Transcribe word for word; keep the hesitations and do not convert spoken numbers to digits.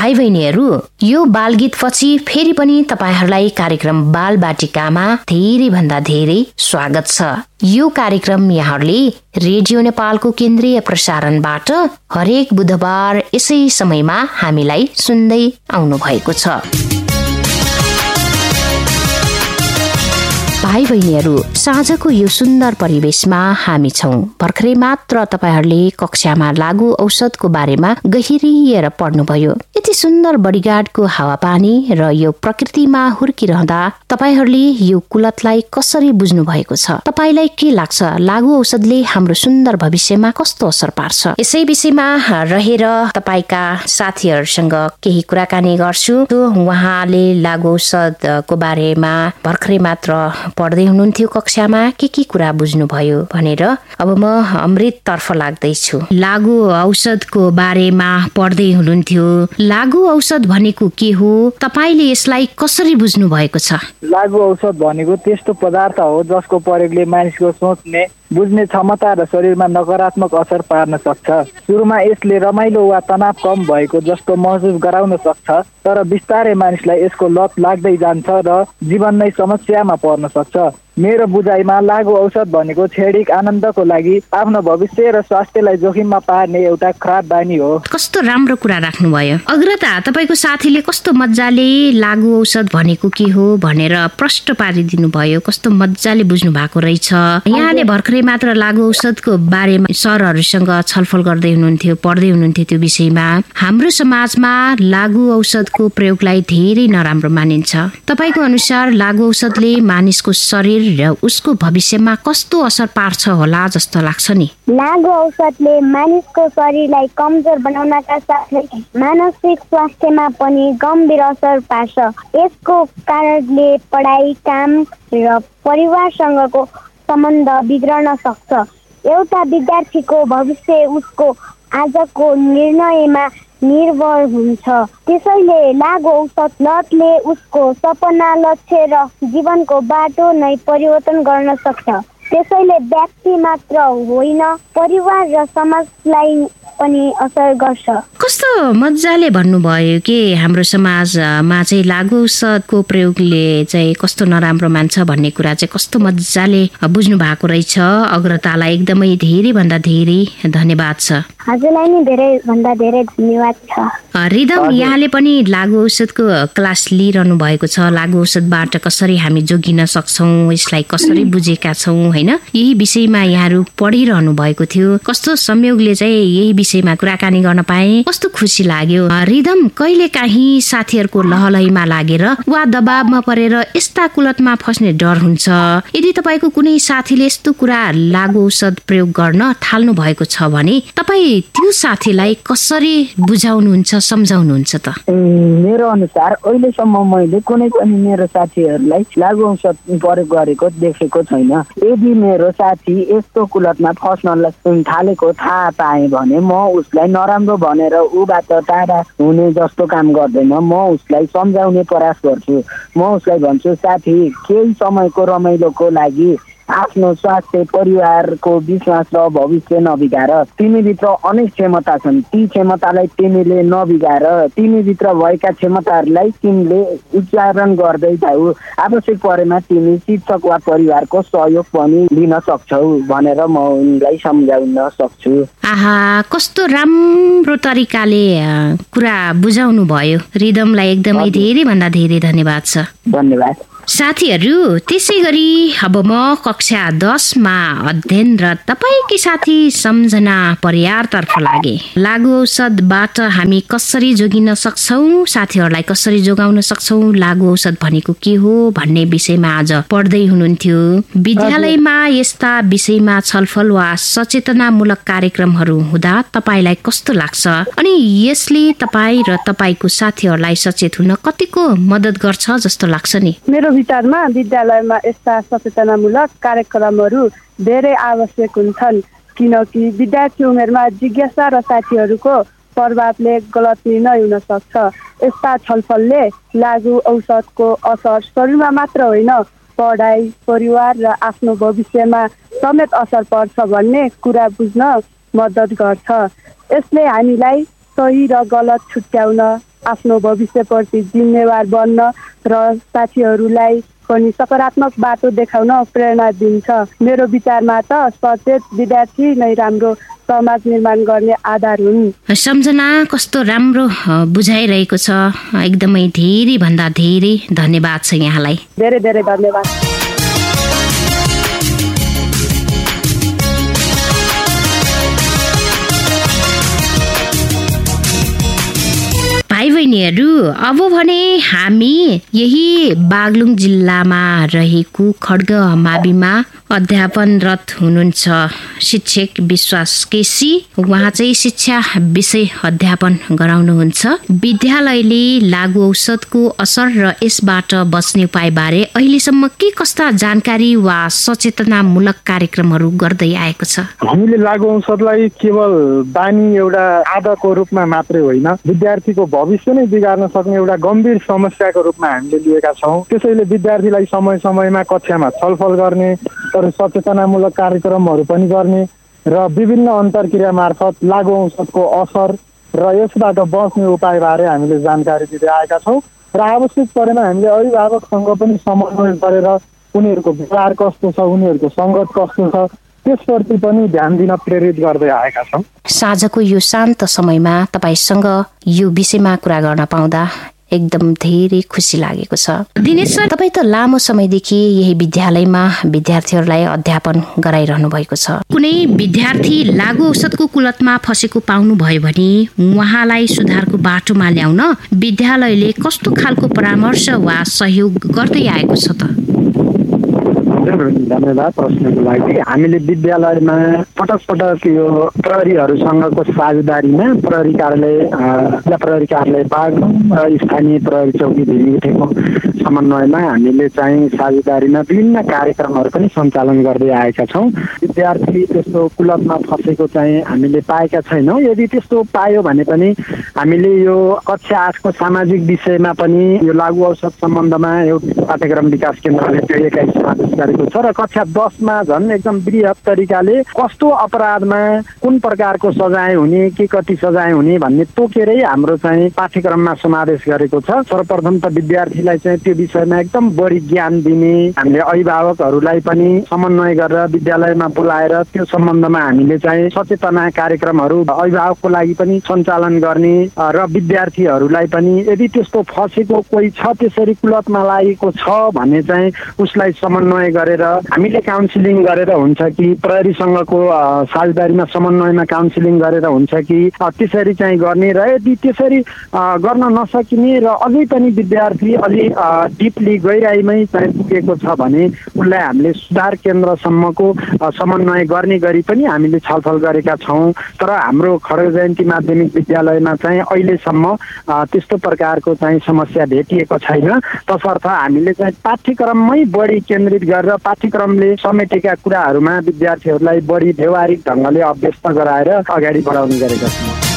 भाइ बहिनीहरू, यो बालगीत पछि फेरि पनि तपाईहरूलाई कार्यक्रम बाल बाटिकामा धेरै भन्दा धेरै स्वागत छ। यो कार्यक्रम यहाँहरूले रेडियो नेपालको केन्द्रीय प्रसारणबाट हरेक बुधबार यसै समयमा हामीलाई सुन्दै आउनु भएको छ। भाइ बहिनीहरू, साँझको यो सुन्दर परिवेशमा हामी छौं। भर्खरै मात्र तपाईहरूले कक्षामा लागू औषधको बारेमा गहिरिएर पढ्नुभयो। यति सुन्दर बडीगार्डको हावापानी र यो प्रकृतिमा हुर्किरहँदा तपाईहरूले यो कुलतलाई कसरी बुझ्नु भएको छ? तपाईलाई के लाग्छ, लागू औषधले हाम्रो सुन्दर भविष्यमा कस्तो असर पार्छ? यसै विषयमा रहेर तपाईका साथीहरूसँग केही कुराकानी गर्छु। उहाँले लागू औषधको बारेमा भर्खरै मात्र पढ्दै हुनुहुन्थ्यो कक्षामा, के के कुरा बुझ्नुभयो भनेर अब म अमृत तर्फ लाग्दैछु। लागू औषधको बारेमा पढ्दै हुनुहुन्थ्यो, लागू औषध भनेको के हो, तपाईले यसलाई कसरी बुझ्नु भएको छ? लागू औषध भनेको त्यस्तो पदार्थ हो जसको प्रयोगले मानिसको सोच्ने बुझ्ने क्षमता र शरीरमा नकारात्मक असर पार्न सक्छ। सुरुमा यसले रमाइलो वा तनाव कम भएको जस्तो महसुस गराउन सक्छ, तर बिस्तारै मानिसलाई यसको लत लाग्दै जान्छ र जीवन नै समस्यामा पर्न सक्छ। मेरो बुझाइमा लागू औषध भनेको क्षणिक आनन्दको लागि आफ्नो भविष्य र स्वास्थ्यलाई जोखिममा पार्ने एउटा खराब बानी हो। कस्तो राम्रो कुरा राख्नुभयो अग्रता। तपाईको साथीले कस्तो मजाले लागू औषध भनेको के हो भनेर प्रश्न पारिदिनु भयो। कस्तो मजाले बुझ्नु भएको रहेछ। यहाँले भर्खरै मात्र लागू औषधको बारेमा सरहरूसँग छलफल गर्दै हुनुहुन्थ्यो, पढ्दै हुनुहुन्थ्यो त्यो विषयमा। हाम्रो समाजमा लागू औषधको प्रयोगलाई धेरै नराम्रो मानिन्छ। तपाईको अनुसार लागू औषधले मानिसको शरीर र उसको भविष्यमा कस्तो असर पार्छ होला जस्तो लाग्छ नि? लागू औषधले मानिसको शरीरलाई कमजोर बनाउनका साथै मानसिक स्वास्थ्यमा पनि गम्भीर असर पार्छ। यसको कारणले पढाइ, काम र परिवारसँगको सम्बन्ध बिग्रन सक्छ। एउटा विद्यार्थीको भविष्य उसको आजको निर्णयमा निर्भर हुन्छ। त्यसैले लागू औषध लतले उसको सपना, लक्ष्य र जीवनको बाटो नै परिवर्तन गर्न सक्छ। त्यसैले व्यक्ति मात्र होइन, परिवार र समाजलाई पनि असर गर्छ। कस्तो मजाले भन्नुभयो कि हाम्रो समाजमा चाहिँ लागू औषधको प्रयोगले चाहिँ कस्तो नराम्रो मान्छ भन्ने कुरा चाहिँ कस्तो मजाले बुझ्नु भएको रहेछ। अग्रतालाई एकदमै धेरै भन्दा धेरै धन्यवाद छ। हजुरलाई नि धेरै भन्दा धेरै धन्यवाद छ। रिदम, यहाँले पनि लागू औषधको क्लास लिइरहनु भएको छ। लागू औषधबाट कसरी हामी जोगिन सक्छौँ, यसलाई कसरी बुझेका छौँ होइन, यही विषयमा यहाँहरू पढिरहनु भएको थियो। कस्तो संयोगले चाहिँ यही विषयमा कुराकानी गर्न पाए, कस्तो खुसी लाग्यो। रिदम, कहिले काहीँ साथीहरूको लहलहीमा लागेर वा दबावमा परेर यस्ता कुलतमा फस्ने डर हुन्छ। यदि तपाईँको कुनै साथीले यस्तो कुरा लागू औषध प्रयोग गर्न थाल्नु भएको छ भने तपाईँ त्यो साथीलाई कसरी बुझाउनुहुन्छ, सम्झाउनुहुन्छ त? मेरो अनुसार अहिलेसम्म मैले कुनै पनि मेरो साथीहरूलाई लागू औषध प्रयोग गरेको देखेको छैन। यदि मेरो साथी यस्तो कुलतमा फस्न थालेको थाहा पाएँ भने म उसलाई नराम्रो भनेर ऊबाट टाढा हुने जस्तो काम गर्दैन। म उसलाई सम्झाउने प्रयास गर्छु। म उसलाई भन्छु, साथी, केही समयको रमाइलोको लागि आफ्नो स्वास्थ्य, परिवारको विश्वास र भविष्य नबिगार। तिमीभित्र अनेक क्षमता छन्, ती क्षमतालाई तिमीले नबिगार। तिमीभित्र भएका क्षमताहरूलाई तिमीले उच्चारण गर्दै जाऊ। आवश्यक परेमा तिमी शिक्षक वा परिवारको सहयोग पनि लिन सक्छौ भनेर म उनलाई सम्झाउन सक्छु। आहा, कस्तो राम्रो तरिकाले कुरा बुझाउनु भयो। रिदमलाई एकदमै धेरै भन्दा धेरै धन्यवाद छ। धन्यवाद। साथीहरू, त्यसै गरी अब म कक्षा दसमा अध्ययन र तपाईँकी साथी सम्झना परियारतर्फ लागे। लागू औषधबाट हामी कसरी जोगिन सक्छौँ, साथीहरूलाई कसरी जोगाउन सक्छौँ, लागू औषध भनेको के हो भन्ने विषयमा आज पढ्दै हुनुहुन्थ्यो। विद्यालयमा यस्ता विषयमा छलफल वा सचेतनामूलक कार्यक्रमहरू हुँदा तपाईँलाई कस्तो लाग्छ? अनि यसले तपाईँ र तपाईँको साथीहरूलाई सचेत हुन कतिको मद्दत गर्छ जस्तो लाग्छ नि? मेरो विचारमा विद्यालयमा यस्ता सचेतनामूलक कार्यक्रमहरू धेरै आवश्यक हुन्छन्, किनकि विद्यार्थी उमेरमा जिज्ञासा र साथीहरूको प्रभावले गलत निर्णय हुन सक्छ। यस्ता छलफलले लागू औषधको असर शरीरमा मात्र होइन, पढाइ, परिवार र आफ्नो भविष्यमा समेत असर पर्छ भन्ने कुरा बुझ्न मद्दत गर्छ। यसले हामीलाई सही र गलत छुट्याउन, आफ्नो भविष्यप्रति जिम्मेवार बन्न र साथीहरूलाई पनि सकारात्मक बाटो देखाउन प्रेरणा दिन्छ। मेरो विचारमा त सचेत विद्यार्थी नै राम्रो समाज निर्माण गर्ने आधार हुन्। सम्झना कस्तो राम्रो बुझाइरहेको छ। एकदमै धेरै भन्दा धेरै धन्यवाद छ यहाँलाई। धेरै धेरै धन्यवाद। भाइ बहिनीहरू, अब भने हामी यही बागलुङ जिल्लामा रहेको खड्ग माविमा अध्यापनरत हुनुहुन्छ शिक्षक विश्वास केसी। उहाँ चाहिँ शिक्षा विषय अध्यापन गराउनुहुन्छ। विद्यालयले लागु औषधको असर र यसबाट बच्ने उपायबारे अहिलेसम्म के कस्ता जानकारी वा सचेतनामूलक कार्यक्रमहरू गर्दै आएको छ? हामीले लागु औषधलाई केवल बानी एउटा आदतको रूपमा मात्रै होइन, विद्यार्थीको भविष्य नै बिगार्न सक्ने एउटा गम्भीर समस्याको रूपमा हामीले लिएका छौँ। त्यसैले विद्यार्थीलाई समय समयमा कक्षामा छलफल गर्ने, सचेतनामूलक कार्यक्रमहरू पनि गर्ने र विभिन्न अन्तर्क्रिया मार्फत लागु औषधको असर र यसबाट बच्ने उपायबारे हामीले जानकारी दिँदै आएका छौँ र आवश्यक परेमा हामीले अभिभावकसँग पनि समन्वय गरेर उनीहरूको व्यवहार कस्तो छ, उनीहरूको सङ्गत कस्तो छ, त्यसप्रति पनि ध्यान दिन प्रेरित गर्दै आएका छौँ। साँझको यो शान्त समयमा तपाईसँग यो विषयमा कुरा गर्न पाउँदा एकदम धेरै खुसी लागेको छ। दिनेश सर, तपाईँ त लामो समयदेखि यही विद्यालयमा विद्यार्थीहरूलाई अध्यापन गराइरहनु भएको छ। कुनै विद्यार्थी लागु औषधको कुलतमा फसेको पाउनु भयो भने उहाँलाई सुधारको बाटोमा ल्याउन विद्यालयले कस्तो खालको परामर्श वा सहयोग गर्दै आएको छ त? धन्यवाद प्रश्नको लागि। हामीले विद्यालयमा पटक पटक यो प्रहरीहरूसँगको साझेदारीमा प्रहरी कार्यालय जिल्ला प्रहरी कार्यालय बागलुङ र स्थानीय प्रहरी चौकी भिरगुठेको समन्वयमा हामीले चाहिँ साझेदारीमा विभिन्न कार्यक्रमहरू पनि सञ्चालन गर्दै आएका छौँ। विद्यार्थी त्यस्तो कुलतमा फसेको चाहिँ हामीले पाएका छैनौँ। यदि त्यस्तो पायो भने पनि हामीले यो कक्षा आठको सामाजिक विषयमा पनि यो लागु औषध सम्बन्धमा एउटा पाठ्यक्रम विकास केन्द्रले त्यो एकाइ समावेश गरेको छ र कक्षा दसमा झन् एकदम वृहत तरिकाले कस्तो अपराधमा कुन प्रकारको सजाय हुने, के कति सजाय हुने भन्ने तोकेरै हाम्रो चाहिँ पाठ्यक्रममा समावेश गरेको छ। सर्वप्रथम त विद्यार्थीलाई चाहिँ त्यो विषयमा एकदम बढी ज्ञान दिने, हामीले अभिभावकहरूलाई पनि समन्वय गरेर विद्यालयमा बोलाएर त्यो सम्बन्धमा हामीले चाहिँ सचेतना कार्यक्रमहरू अभिभावकको लागि पनि सञ्चालन गर्ने र विद्यार्थीहरूलाई पनि यदि त्यस्तो फसेको कोही छ, त्यसरी कुलतमा लागेको छ भने चाहिँ उसलाई समन्वय गरेर हामीले काउन्सिलिङ गरेर हुन्छ कि प्रहरीसँगको साझेदारीमा समन्वयमा काउन्सिलिङ गरेर हुन्छ कि त्यसरी चाहिँ गर्ने र यदि त्यसरी गर्न नसकिने र अझै पनि विद्यार्थी अलि डिपली गहिराइमै चाहिँ पुगेको छ भने उसलाई हामीले सुधार केन्द्रसम्मको समन्वय गर्ने गरी पनि हामीले छलफल गरेका छौँ। तर हाम्रो खड्ग जयन्ती माध्यमिक विद्यालयमा चाहिँ अहिलेसम्म त्यस्तो प्रकारको चाहिँ समस्या भेटिएको छैन। तसर्थ हामीले चाहिँ पाठ्यक्रममै बढी केन्द्रित गरेर पाठ्यक्रमले समेटेका कुराहरूमा विद्यार्थीहरूलाई बढी व्यवहारिक ढङ्गले अभ्यस्त गराएर अगाडि बढाउने गरेका छौँ।